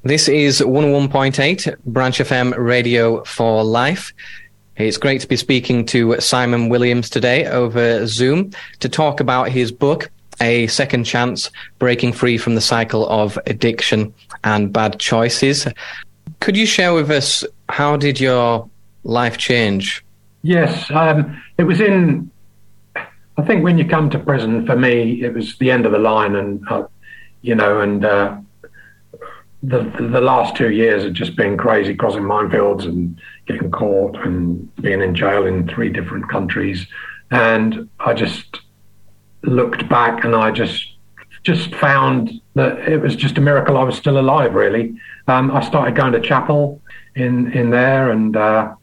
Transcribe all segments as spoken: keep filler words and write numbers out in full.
This is one oh one point eight Branch F M Radio for Life. It's great to be speaking to Simon Williams today over Zoom to talk about his book, A Second Chance, Breaking Free from the Cycle of Addiction and Bad Choices. Could you share with us, how did your life change? Yes, um, it was in, I think when you come to prison, for me, it was the end of the line, and, uh, you know, and uh, the the last two years had just been crazy, crossing minefields and getting caught and being in jail in three different countries. And I just looked back and I just just found that it was just a miracle I was still alive, really. Um, I started going to chapel in, in there, and uh,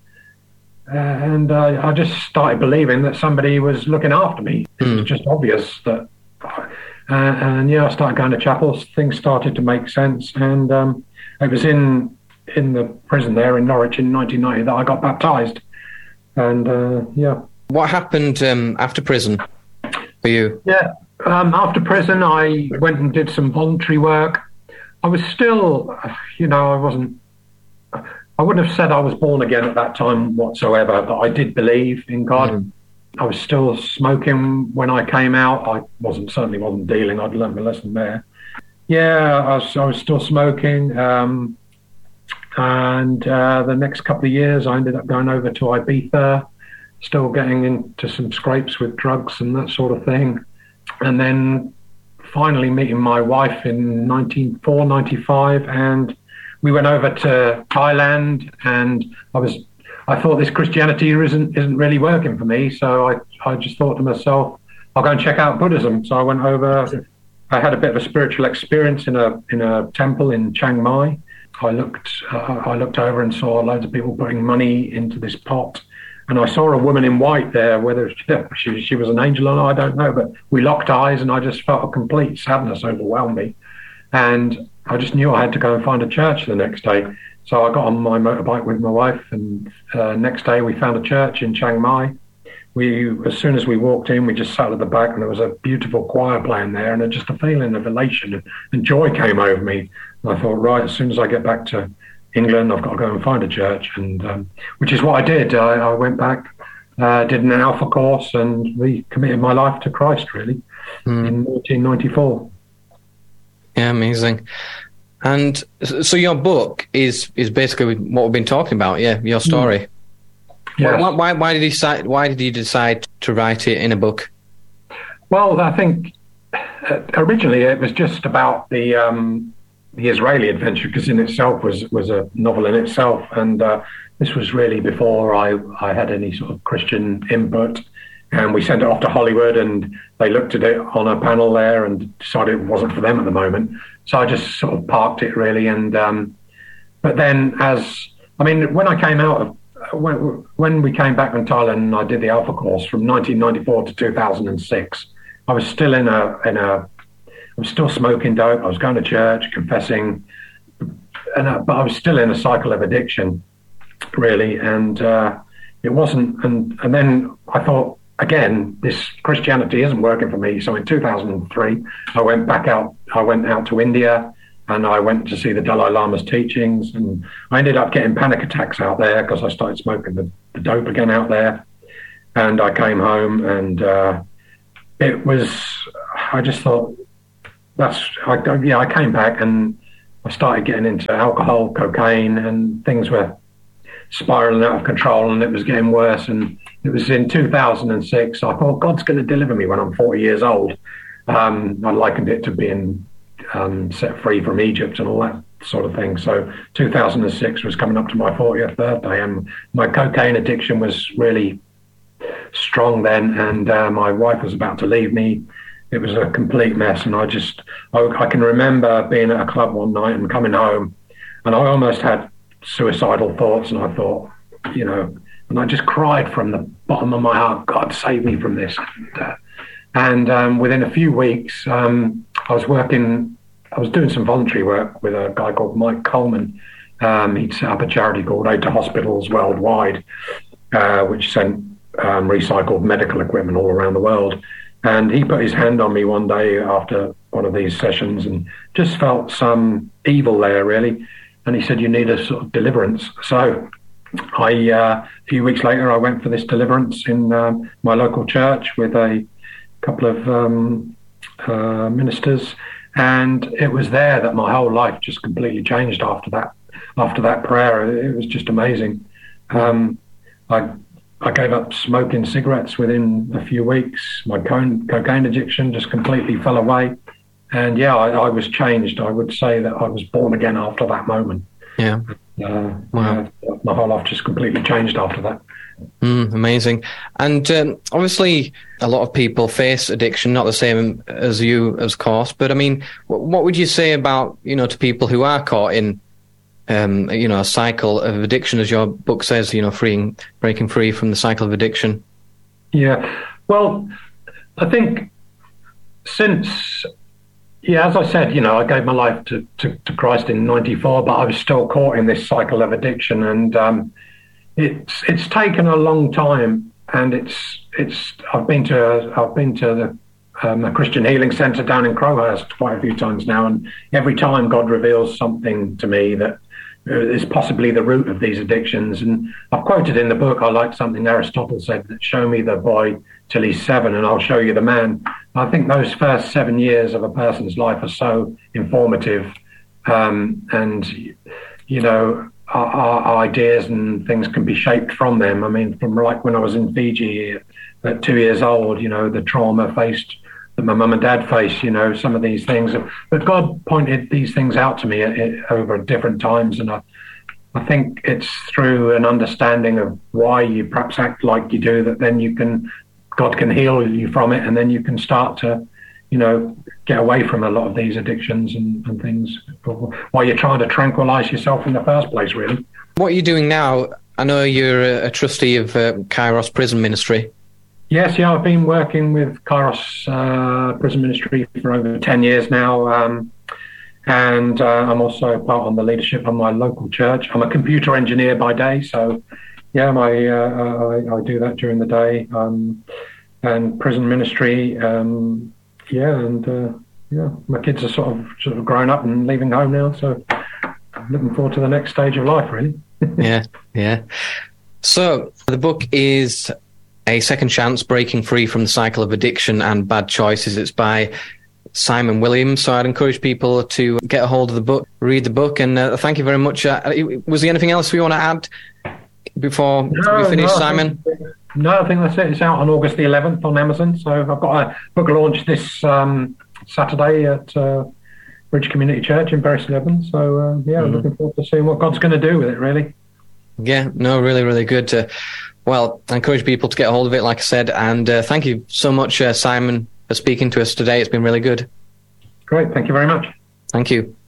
and uh, I just started believing that somebody was looking after me. Mm. It was just obvious that... Uh, and yeah, I started going to chapel. Things started to make sense, and um, it was in in the prison there in Norwich in nineteen ninety that I got baptised. And uh, yeah. What happened um, after prison for you? Yeah, um, after prison, I went and did some voluntary work. I was still, you know, I wasn't. I wouldn't have said I was born again at that time whatsoever, but I did believe in God. Mm. I was still smoking when I came out. I wasn't certainly wasn't dealing. I'd learned my lesson there. Yeah, I was, I was still smoking. Um, and uh, the next couple of years, I ended up going over to Ibiza, still getting into some scrapes with drugs and that sort of thing. And then finally meeting my wife in nineteen ninety-four, ninety-five, and we went over to Thailand, and I was I thought this Christianity isn't isn't really working for me, so I, I just thought to myself, I'll go and check out Buddhism. So I went over. I had a bit of a spiritual experience in a in a temple in Chiang Mai. I looked uh, I looked over and saw loads of people putting money into this pot, and I saw a woman in white there. Whether she she was an angel or not, I don't know. But we locked eyes, and I just felt a complete sadness overwhelm me, and I just knew I had to go and find a church the next day. So I got on my motorbike with my wife, and uh, next day we found a church in Chiang Mai. We, as soon as we walked in, we just sat at the back, and there was a beautiful choir playing there, and just a feeling of elation and, and joy came over me. And I thought, right, as soon as I get back to England, I've got to go and find a church, and um, which is what I did. I, I went back, uh, did an Alpha course, and recommitted my life to Christ, really, mm. in nineteen ninety-four. Yeah, amazing. And so your book is is basically what we've been talking about, yeah, your story. Yes. Why, why, why did you decide? Why did you decide to write it in a book? Well, I think originally it was just about the um, the Israeli adventure, because in itself was was a novel in itself, and uh, this was really before I I had any sort of Christian input. And we sent it off to Hollywood, and they looked at it on a panel there and decided it wasn't for them at the moment. So I just sort of parked it, really. And um, but then, as I mean, when I came out of when when we came back from Thailand, and I did the Alpha course from nineteen ninety-four to two thousand six. I was still in a in a I was still smoking dope. I was going to church, confessing, and uh, but I was still in a cycle of addiction, really. And uh, it wasn't. And and then I thought, again, this Christianity isn't working for me. So in two thousand three, I went back out. I went out to India, and I went to see the Dalai Lama's teachings. And I ended up getting panic attacks out there because I started smoking the, the dope again out there. And I came home, and uh, it was. I just thought that's. I, yeah, I came back, and I started getting into alcohol, cocaine, and things were spiraling out of control, and it was getting worse. And it was in two thousand six. I thought, God's going to deliver me when I'm forty years old. Um, I likened it to being um, set free from Egypt and all that sort of thing. So two thousand six was coming up to my fortieth birthday, and my cocaine addiction was really strong then. And uh, my wife was about to leave me. It was a complete mess. And I just, I, I can remember being at a club one night and coming home, and I almost had suicidal thoughts. And I thought, you know, and I just cried from the bottom of my heart, God, save me from this. And, uh, and um, within a few weeks, um, I was working, I was doing some voluntary work with a guy called Mike Coleman. Um, he'd set up a charity called Aid to Hospitals Worldwide, uh, which sent um, recycled medical equipment all around the world. And he put his hand on me one day after one of these sessions and just felt some evil there, really. And he said, you need a sort of deliverance. So I, uh, a few weeks later, I went for this deliverance in um, my local church with a couple of um, uh, ministers. And it was there that my whole life just completely changed after that. After that prayer, it was just amazing. Um, I I gave up smoking cigarettes within a few weeks. My cocaine, cocaine addiction just completely fell away. And yeah, I, I was changed. I would say that I was born again after that moment. Yeah. Uh, wow. Uh, my whole life just completely changed after that. Mm, amazing. And um, obviously, a lot of people face addiction, not the same as you, of course. But I mean, what would you say about, you know, to people who are caught in Um, you know, a cycle of addiction, as your book says, you know, freeing, breaking free from the cycle of addiction? Yeah, well, I think since, yeah, as I said, you know, I gave my life to, to, to Christ in ninety-four, but I was still caught in this cycle of addiction, and um, it's it's taken a long time, and it's it's I've been to I've been to the um, a Christian Healing Centre down in Crowhurst quite a few times now, and every time God reveals something to me that is possibly the root of these addictions. And I've quoted in the book, I like something Aristotle said, that show me the boy till he's seven and I'll show you the man. I think those first seven years of a person's life are so informative. Um, and, you know, our, our ideas and things can be shaped from them. I mean, from like when I was in Fiji at two years old, you know, the trauma faced that my mum and dad face, you know, some of these things. But God pointed these things out to me at, at, over different times. And I, I think it's through an understanding of why you perhaps act like you do that then you can, God can heal you from it. And then you can start to, you know, get away from a lot of these addictions and, and things while you're trying to tranquilize yourself in the first place, really. What are you doing now? I know you're a, a trustee of uh, Kairos Prison Ministry. Yes, yeah, I've been working with Kairos uh, Prison Ministry for over ten years now, um, and uh, I'm also part on the leadership of my local church. I'm a computer engineer by day, so yeah, my uh, I, I do that during the day, um, and prison ministry, um, yeah, and uh, yeah, my kids are sort of sort of grown up and leaving home now, so I'm looking forward to the next stage of life, really. yeah, yeah. So the book is A Second Chance, Breaking Free from the Cycle of Addiction and Bad Choices. It's by Simon Williams. So I'd encourage people to get a hold of the book, read the book, and uh, thank you very much. Uh, was there anything else we want to add before no, we finish, no, Simon? I think, no, I think that's it. It's out on August the eleventh on Amazon. So I've got a book launch this um, Saturday at uh, Bridge Community Church in Bury St Edmunds. So uh, yeah, mm-hmm. looking forward to seeing what God's going to do with it, really. Yeah, no, really, really good. Uh, well, I encourage people to get a hold of it, like I said, and uh, thank you so much, uh, Simon, for speaking to us today. It's been really good. Great. Thank you very much. Thank you.